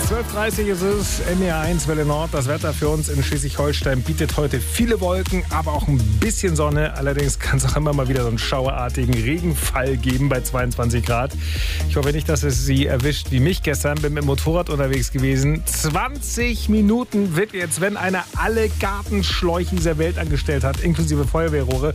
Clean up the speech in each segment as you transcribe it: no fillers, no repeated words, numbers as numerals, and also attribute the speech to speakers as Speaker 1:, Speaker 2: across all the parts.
Speaker 1: 12.30 ist es, NDR1 Welle Nord. Das Wetter für uns in Schleswig-Holstein bietet heute viele Wolken, aber auch ein bisschen Sonne. Allerdings kann es auch immer mal wieder so einen schauerartigen Regenfall geben bei 22 Grad. Ich hoffe nicht, dass es Sie erwischt wie mich gestern. Bin mit dem Motorrad unterwegs gewesen. 20 Minuten wird jetzt, wenn einer alle Gartenschläuche dieser Welt angestellt hat, inklusive Feuerwehrrohre.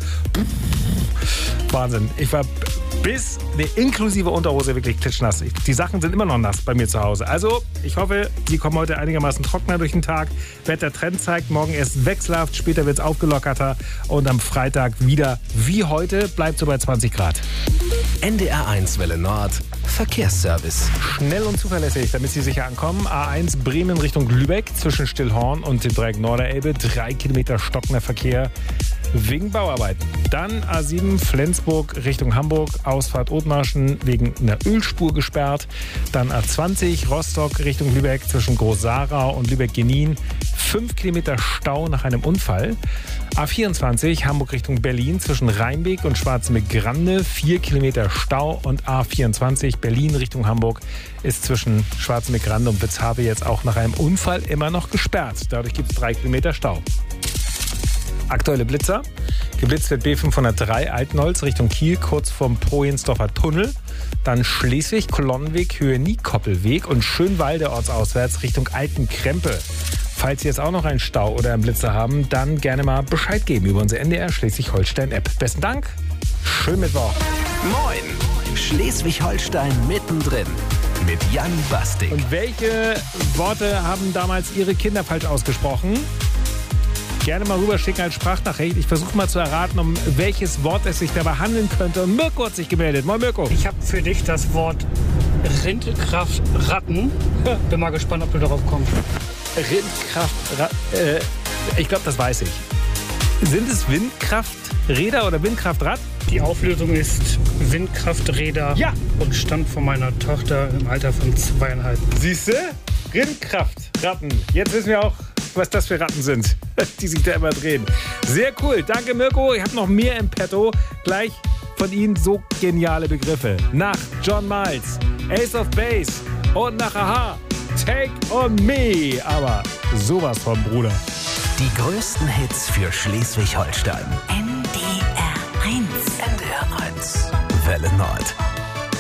Speaker 1: Wahnsinn. Ich war bis inklusive Unterhose wirklich klitschnass. Die Sachen sind immer noch nass bei mir zu Hause. Also, ich hoffe, Sie kommen heute einigermaßen trockener durch den Tag. Wettertrend zeigt, morgen erst wechselhaft, später wird es aufgelockerter und am Freitag wieder wie heute bleibt so bei 20 Grad.
Speaker 2: NDR1 Welle Nord Verkehrsservice.
Speaker 1: Schnell und zuverlässig, damit Sie sicher ankommen. A1 Bremen Richtung Lübeck zwischen Stillhorn und dem Dreieck Norderelbe. 3 Kilometer stockender Verkehr wegen Bauarbeiten. Dann A7 Flensburg Richtung Hamburg. Ausfahrt Othmarschen wegen einer Ölspur gesperrt. Dann A20 Rostock Richtung Lübeck zwischen Groß-Sarau und Lübeck-Genin. 5 Kilometer Stau nach einem Unfall. A24 Hamburg Richtung Berlin zwischen Rheinbeek und Schwarzenbeck-Grande 4 Kilometer Stau und A24 Berlin Richtung Hamburg ist zwischen Schwarzenbeck-Grande und Witzhabe jetzt auch nach einem Unfall immer noch gesperrt. Dadurch gibt es 3 Kilometer Stau. Aktuelle Blitzer. Geblitzt wird B503 Altenholz Richtung Kiel kurz vorm Projensdorfer Tunnel. Dann Schleswig, Kolonnenweg, Höhe Niekoppelweg und Schönwalde ortsauswärts Richtung Altenkrempe. Falls Sie jetzt auch noch einen Stau oder einen Blitzer haben, dann gerne mal Bescheid geben über unsere NDR Schleswig-Holstein-App. Besten Dank, schönen Mittwoch.
Speaker 2: Moin, Schleswig-Holstein mittendrin mit Jan Basting.
Speaker 1: Und welche Worte haben damals Ihre Kinder falsch ausgesprochen? Gerne mal rüberschicken als Sprachnachricht. Ich versuche mal zu erraten, um welches Wort es sich dabei handeln könnte. Und Mirko hat sich gemeldet. Moin Mirko.
Speaker 3: Ich habe für dich das Wort Windkraftratten. Bin mal gespannt, ob du darauf kommst.
Speaker 1: Ich glaube, das weiß ich. Sind es Windkrafträder oder Windkraftrad?
Speaker 3: Die Auflösung ist Windkrafträder.
Speaker 1: Ja.
Speaker 3: Und stammt von meiner Tochter im Alter von 2,5.
Speaker 1: Siehst du? Windkraftratten. Jetzt wissen wir auch, was das für Ratten sind, die sich da immer drehen. Sehr cool. Danke, Mirko. Ich habe noch mehr im Petto. Gleich von Ihnen so geniale Begriffe. Nach John Miles, Ace of Base und nach Aha, Take on Me. Aber sowas vom Bruder.
Speaker 2: Die größten Hits für Schleswig-Holstein.
Speaker 4: NDR1.
Speaker 2: NDR1 Welle Nord.